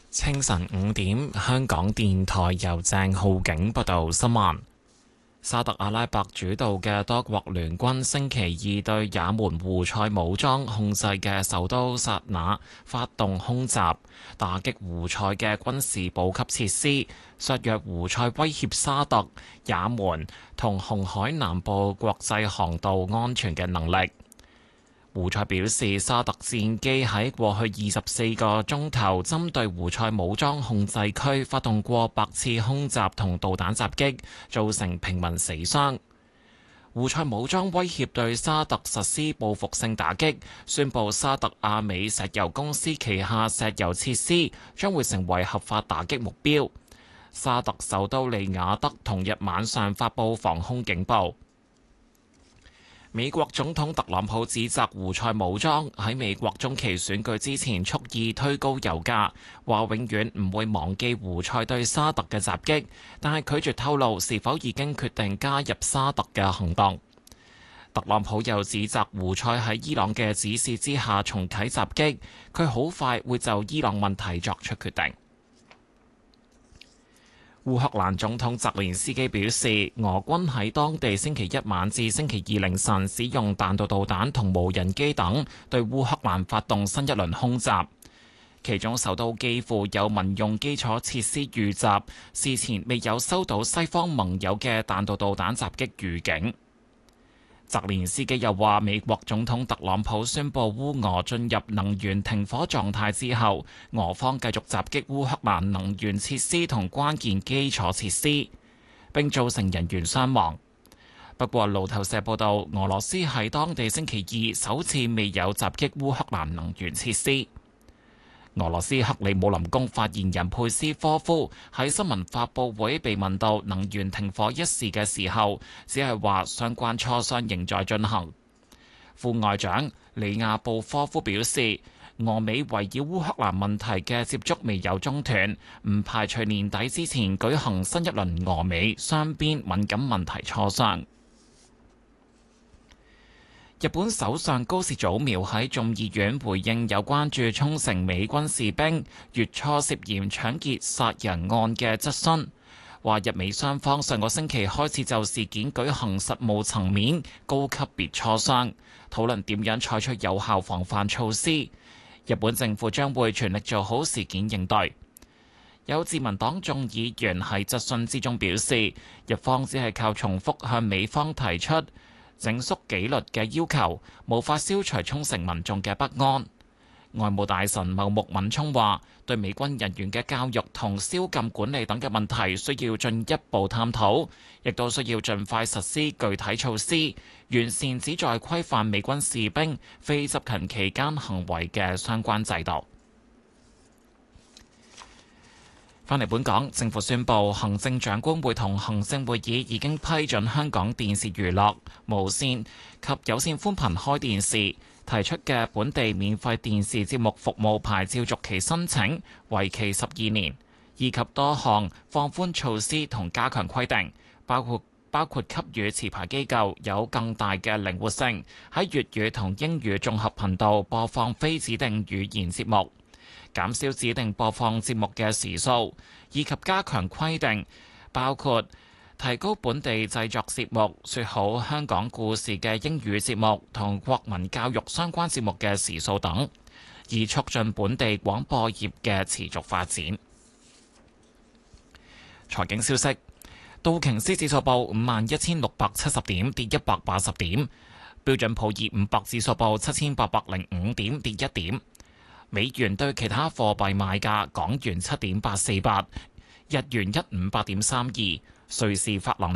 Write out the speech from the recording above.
清晨5點，香港電台由鄭浩景報道新聞。沙特阿拉伯主導嘅多國聯軍星期二對也門胡塞武裝控制嘅首都薩那發動空襲，打擊胡塞嘅軍事補給設施，削弱胡塞威脅沙特、也門同紅海南部國際航道安全嘅能力。胡塞表示，沙特戰機喺過去24個鐘頭針對胡塞武裝控制區發動過百次空襲同導彈襲擊，造成平民死傷。胡塞武裝威脅對沙特實施報復性打擊，宣布沙特阿美石油公司旗下石油設施將會成為合法打擊目標。沙特首都利雅得同日晚上發布防空警報。美國總統特朗普指責胡塞武裝喺美國中期選舉之前蓄意推高油價，話永遠唔會忘記胡塞對沙特嘅襲擊，但係拒絕透露是否已經決定加入沙特嘅行動。特朗普又指責胡塞喺伊朗嘅指示之下重啟襲擊，佢好快會就伊朗問題作出決定。烏克蘭總統澤連斯基表示，俄軍喺當地星期一晚至星期二凌晨使用彈道導彈同無人機等對烏克蘭發動新一輪空襲，其中首都基輔有民用基礎設施遇襲，事前未有收到西方盟友嘅彈道導彈襲擊預警。澤連斯基又話，美國總統特朗普宣布烏俄進入能源停火狀態之後，俄方繼續襲擊烏克蘭能源設施同關鍵基礎設施，並造成人員傷亡。不過，路透社報道，俄羅斯喺當地星期二首次未有襲擊烏克蘭能源設施。俄羅斯克里姆林宮發言人佩斯科夫喺新聞發佈會被問到能源停火一事嘅時候，只係話相關磋商仍在進行。副外長里亞布科夫表示，俄美圍繞烏克蘭問題嘅接觸未有中斷，唔排除年底之前舉行新一輪俄美雙邊敏感問題磋商。日本首相高市早苗喺眾議院回應有關駐沖繩美軍士兵月初涉嫌搶劫殺人案嘅質詢，話日美雙方上個星期開始就事件舉行實務層面高級別磋商，討論點樣採取有效防範措施。日本政府將會全力做好事件應對。有自民黨眾議員喺質詢之中表示，日方只係靠重複向美方提出整肅紀律嘅要求，無法消除沖繩民眾嘅不安。外務大臣茂木敏充話，對美軍人員嘅教育同宵禁管理等嘅問題需要進一步探討，亦都需要盡快實施具體措施，完善旨在規範美軍士兵非執勤期間行為嘅相關制度。返嚟本港，政府宣布，行政長官會同行政會議已經批准香港電視娛樂、無線及有線寬頻開電視提出嘅本地免費電視節目服務牌照續期申請，為期12年，以及多項放寬措施同加強規定，包括給予持牌機構有更大嘅靈活性，喺粵語同英語綜合頻道播放非指定語言節目，減少指定播放節目嘅時數，以及加強規定，包括提高本地製作節目、說好香港故事嘅英語節目同國民教育相關節目嘅時數等，以促進本地廣播業嘅持續發展。財經消息，道瓊斯指數報51,670點，跌180點；標準普爾500指數報7,805點，跌1點。美元對其他貨幣賣價：港元7.848，日元158.32，瑞士法郎